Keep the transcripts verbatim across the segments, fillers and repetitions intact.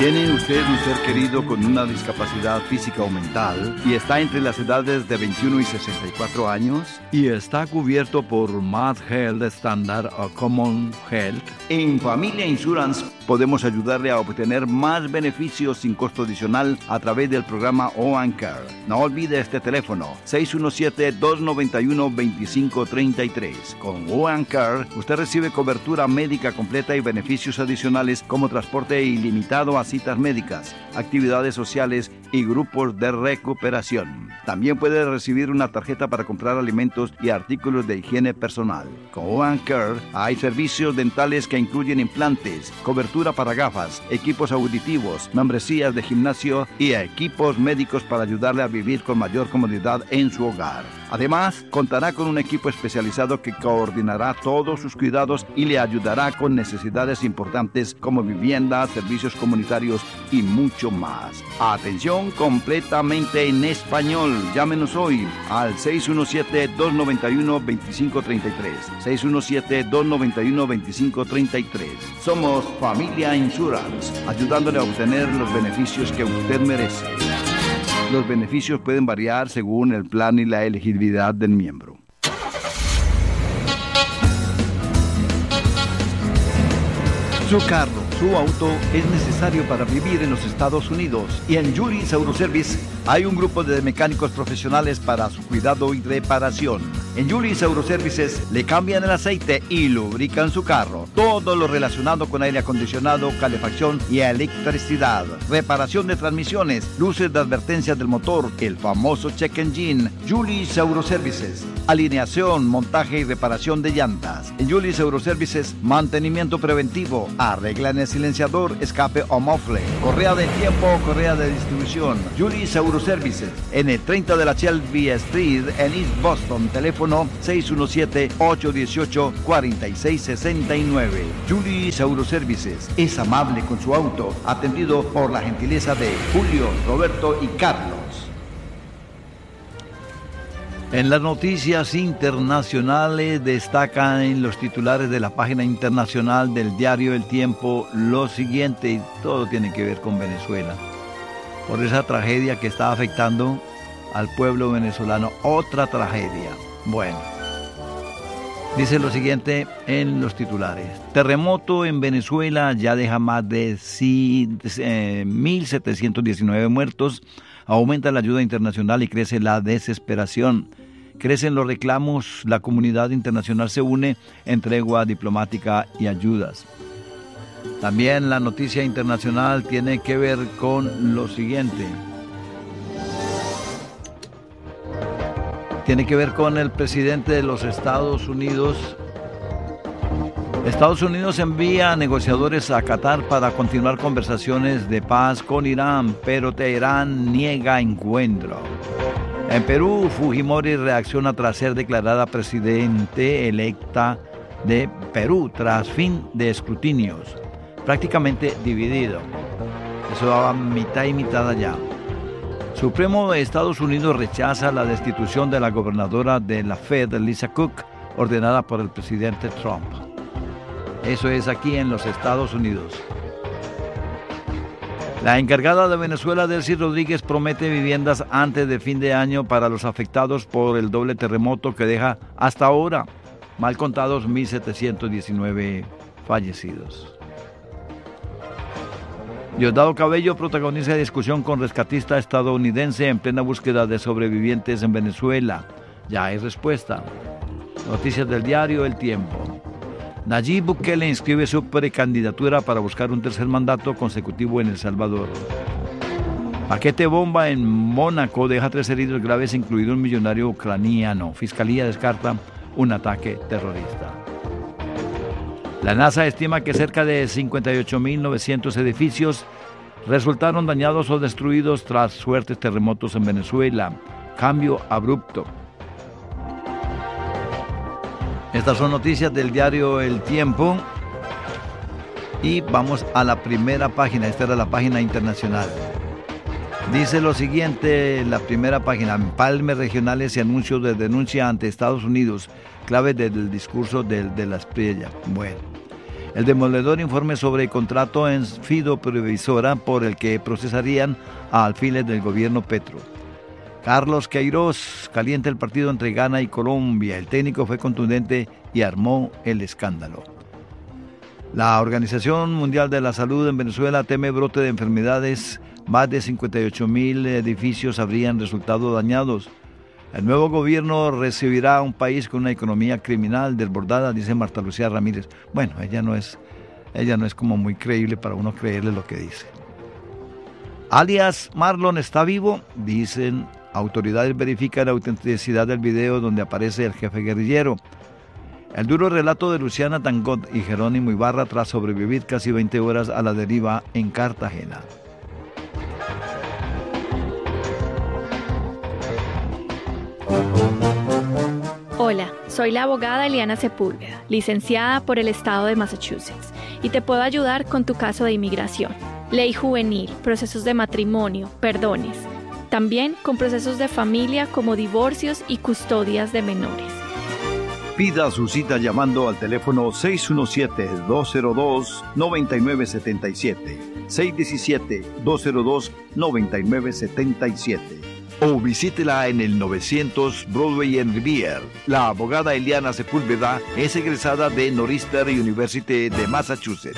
¿Tiene usted un ser querido con una discapacidad física o mental y está entre las edades de veintiuno y sesenta y cuatro años? ¿Y está cubierto por Mass Health Standard o Common Health? En Familia Insurance podemos ayudarle a obtener más beneficios sin costo adicional a través del programa O and Care. No olvide este teléfono, seis uno siete, dos nueve uno, dos cinco tres tres. Con O and Care, usted recibe cobertura médica completa y beneficios adicionales como transporte ilimitado a citas médicas, actividades sociales y grupos de recuperación. También puede recibir una tarjeta para comprar alimentos y artículos de higiene personal. Con O and Care hay servicios dentales que incluyen implantes, cobertura para gafas, equipos auditivos, membresías de gimnasio y equipos médicos para ayudarle a vivir con mayor comodidad en su hogar. Además, contará con un equipo especializado que coordinará todos sus cuidados y le ayudará con necesidades importantes como vivienda, servicios comunitarios y mucho más. Atención completamente en español. Llámenos hoy al seis uno siete, dos nueve uno, dos cinco tres tres. seis uno siete, dos nueve uno, dos cinco tres tres. Somos Familia Insurance, ayudándole a obtener los beneficios que usted merece. Los beneficios pueden variar según el plan y la elegibilidad del miembro. Su carro, su auto es necesario para vivir en los Estados Unidos, y en Julius Auto Service hay un grupo de mecánicos profesionales para su cuidado y reparación. En Julius Auto Services le cambian el aceite y lubrican su carro. Todo lo relacionado con aire acondicionado, calefacción y electricidad. Reparación de transmisiones, luces de advertencia del motor, el famoso check engine. Julius Auto Services. Alineación, montaje y reparación de llantas. En Julius Auto Services, mantenimiento preventivo. Arreglan el silenciador, escape o mofle. Correa de tiempo o correa de distribución. Julius Auto Services. En el treinta de la Shelby Street en East Boston. Teléfono seis uno siete, ocho uno ocho, cuatro seis seis nueve. Julius Auto Services es amable con su auto, atendido por la gentileza de Julio, Roberto y Carlos. En las noticias internacionales destacan en los titulares de la página internacional del diario El Tiempo lo siguiente, y todo tiene que ver con Venezuela, por esa tragedia que está afectando al pueblo venezolano. Otra tragedia. Bueno, dice lo siguiente en los titulares: terremoto en Venezuela ya deja más de mil setecientos diecinueve muertos, aumenta la ayuda internacional y crece la desesperación. Crecen los reclamos, la comunidad internacional se une en tregua diplomática y ayudas. También la noticia internacional tiene que ver con lo siguiente. Tiene que ver con el presidente de los Estados Unidos. Estados Unidos envía negociadores a Qatar para continuar conversaciones de paz con Irán, pero Teherán niega encuentro. En Perú, Fujimori reacciona tras ser declarada presidente electa de Perú tras fin de escrutinios. Prácticamente dividido. Eso va mitad y mitad allá. Supremo de Estados Unidos rechaza la destitución de la gobernadora de la Fed, Lisa Cook, ordenada por el presidente Trump. Eso es aquí en los Estados Unidos. La encargada de Venezuela, Delcy Rodríguez, promete viviendas antes de fin de año para los afectados por el doble terremoto que deja hasta ahora, mal contados, mil setecientos diecinueve fallecidos. Diosdado Cabello protagoniza discusión con rescatista estadounidense en plena búsqueda de sobrevivientes en Venezuela. Ya hay respuesta. Noticias del diario El Tiempo. Nayib Bukele inscribe su precandidatura para buscar un tercer mandato consecutivo en El Salvador. Paquete bomba en Mónaco deja tres heridos graves, incluido un millonario ucraniano. Fiscalía descarta un ataque terrorista. La NASA estima que cerca de cincuenta y ocho mil novecientos edificios resultaron dañados o destruidos tras fuertes terremotos en Venezuela. Cambio abrupto. Estas son noticias del diario El Tiempo. Y vamos a la primera página. Esta era la página internacional. Dice lo siguiente, la primera página: empalmes regionales y anuncios de denuncia ante Estados Unidos, clave del discurso de, de la estrella. Bueno, El demoledor informe sobre contrato en Fido Previsora por el que procesarían a alfiles del gobierno Petro. Carlos Queiroz calienta el partido entre Ghana y Colombia. El técnico fue contundente y armó el escándalo. La Organización Mundial de la Salud en Venezuela teme brote de enfermedades. Más de cincuenta y ocho mil edificios habrían resultado dañados. El nuevo gobierno recibirá a un país con una economía criminal desbordada, dice Marta Lucía Ramírez. Bueno, ella no es, ella no es como muy creíble para uno creerle lo que dice. Alias Marlon está vivo, dicen. Autoridades verifican la autenticidad del video donde aparece el jefe guerrillero. El duro relato de Luciana Tangot y Jerónimo Ibarra tras sobrevivir casi veinte horas a la deriva en Cartagena. Hola, soy la abogada Eliana Sepúlveda, licenciada por el estado de Massachusetts, y te puedo ayudar con tu caso de inmigración, ley juvenil, procesos de matrimonio, perdones, también con procesos de familia como divorcios y custodias de menores. Pida su cita llamando al teléfono seis uno siete, dos cero dos, nueve nueve siete siete, seis uno siete, dos cero dos, nueve nueve siete siete. O visítela en el novecientos Broadway en Revere. La abogada Eliana Sepúlveda es egresada de Northeastern University de Massachusetts.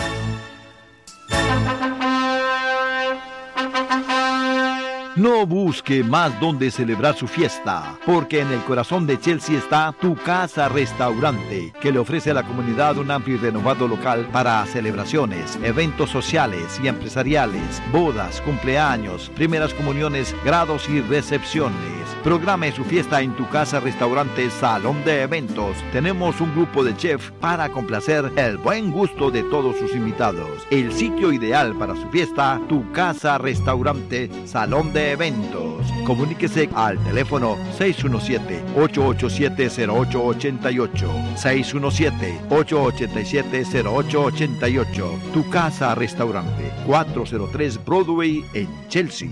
No busque más donde celebrar su fiesta, porque en el corazón de Chelsea está Tu Casa Restaurante, que le ofrece a la comunidad un amplio y renovado local para celebraciones, eventos sociales y empresariales, bodas, cumpleaños, primeras comuniones, grados y recepciones. Programe su fiesta en Tu Casa Restaurante Salón de Eventos. Tenemos un grupo de chefs para complacer el buen gusto de todos sus invitados. El sitio ideal para su fiesta, Tu Casa Restaurante Salón de Eventos. Comuníquese al teléfono seis uno siete, ocho ocho siete, cero ocho ocho ocho, seis uno siete, ocho ocho siete, cero ocho ocho ocho. Tu Casa Restaurante, cuatrocientos tres Broadway en Chelsea.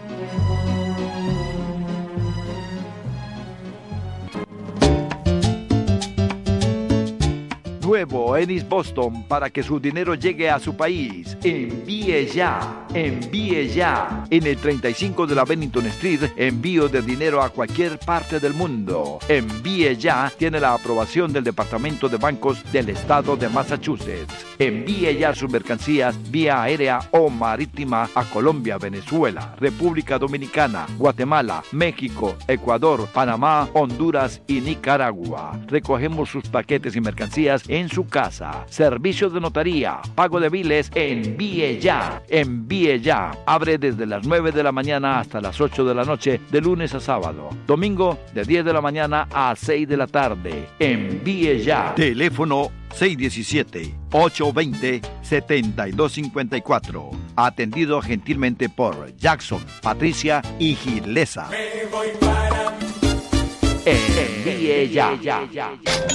Nuevo en East Boston para que su dinero llegue a su país. Envíe ya, envíe ya. En el treinta y cinco de la Bennington Street, envío de dinero a cualquier parte del mundo. Envíe ya tiene la aprobación del Departamento de Bancos del Estado de Massachusetts. Envíe ya sus mercancías vía aérea o marítima a Colombia, Venezuela, República Dominicana, Guatemala, México, Ecuador, Panamá, Honduras y Nicaragua. Recogemos sus paquetes y mercancías en su casa. Servicios de notaría, pago de biles, envíe ya, envíe ya. Abre desde las nueve de la mañana hasta las ocho de la noche, de lunes a sábado. Domingo, de diez de la mañana a seis de la tarde. Envíe ya. Teléfono seis uno siete, ocho dos cero, siete dos cinco cuatro. Atendido gentilmente por Jackson, Patricia y Gilesa. Me voy para... Envíe ya, ya, ya.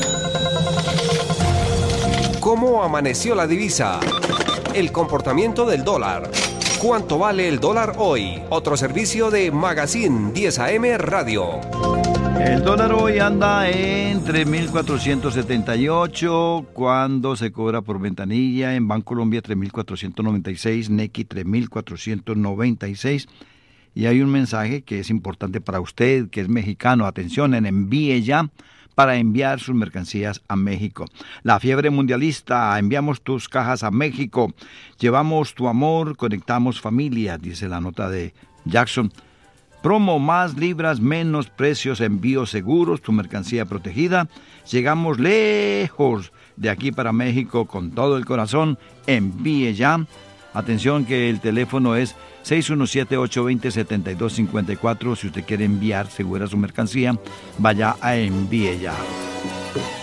¿Cómo amaneció la divisa? El comportamiento del dólar. ¿Cuánto vale el dólar hoy? Otro servicio de Magazine diez A M Radio. El dólar hoy anda en tres mil cuatrocientos setenta y ocho, cuando se cobra por ventanilla. En Bancolombia tres mil cuatrocientos noventa y seis, Nequi tres mil cuatrocientos noventa y seis. Y hay un mensaje que es importante para usted, que es mexicano. Atención, en envíe ya para enviar sus mercancías a México. La fiebre mundialista, enviamos tus cajas a México. Llevamos tu amor, conectamos familia, dice la nota de Jackson. Promo, más libras, menos precios, envíos seguros, tu mercancía protegida. Llegamos lejos de aquí para México con todo el corazón. Envíe ya. Atención que el teléfono es seis uno siete, ocho dos cero, siete dos cinco cuatro. Si usted quiere enviar segura su mercancía, vaya a envíe ya.